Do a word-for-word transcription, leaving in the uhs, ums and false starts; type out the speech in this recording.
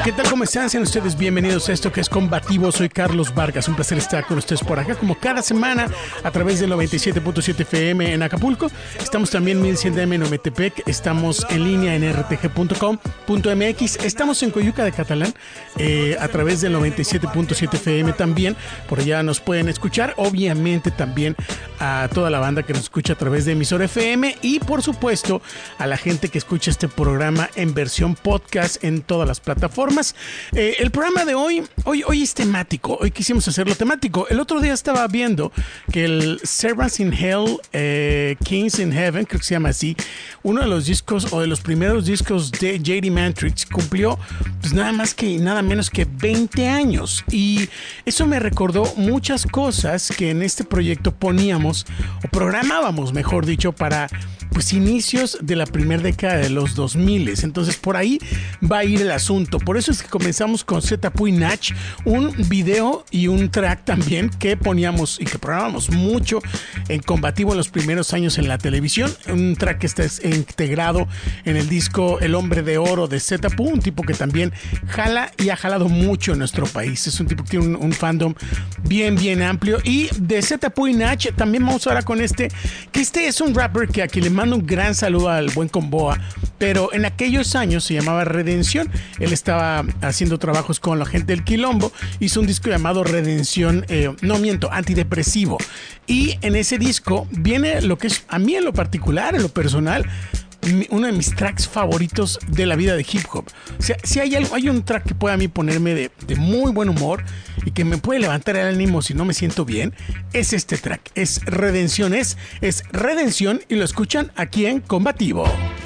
¿Qué tal? ¿Cómo están? Sean ustedes bienvenidos a esto que es Combativo. Soy Carlos Vargas. Un placer estar con ustedes por acá, como cada semana, a través del noventa y siete punto siete F M en Acapulco. Estamos también en mil cien D M en Ometepec. Estamos en línea en r t g punto com punto m x. Estamos en Coyuca de Catalán, eh, a través del noventa y siete punto siete F M también. Por allá nos pueden escuchar. Obviamente también a toda la banda que nos escucha a través de emisora F M. Y por supuesto a la gente que escucha este programa en versión podcast en todas las plataformas. Eh, el programa de hoy, hoy, hoy es temático. Hoy quisimos hacerlo temático. El otro día estaba viendo que el Servants in Hell, eh, Kings in Heaven, creo que se llama así, uno de los discos o de los primeros discos de J D Mantrix cumplió pues nada más que nada menos que veinte años. Y eso me recordó muchas cosas que en este proyecto poníamos o programábamos, mejor dicho, para pues inicios de la primera década de los dos mil. Entonces por ahí va a ir el asunto. Por eso es que comenzamos con Zetapu y Nach, un video y un track también que poníamos y que programábamos mucho en Combativo en los primeros años en la televisión. Un track que está integrado en el disco El Hombre de Oro de Zetapu, un tipo que también jala y ha jalado mucho en nuestro país. Es un tipo que tiene un, un fandom bien, bien amplio. Y de Zetapu y Nach también vamos ahora con este, que este es un rapper que aquí le mando un gran saludo al buen Comboa, pero en aquellos años se llamaba Redención. Él estaba haciendo trabajos con la gente del Quilombo, hizo un disco llamado Redención, eh, no miento, Antidepresivo, y en ese disco viene lo que es a mí en lo particular, en lo personal, uno de mis tracks favoritos de la vida de hip hop. O sea, si hay algo, hay un track que puede a mí ponerme de, de muy buen humor y que me puede levantar el ánimo si no me siento bien, es este track, es Redención, es, es Redención, y lo escuchan aquí en Combativo.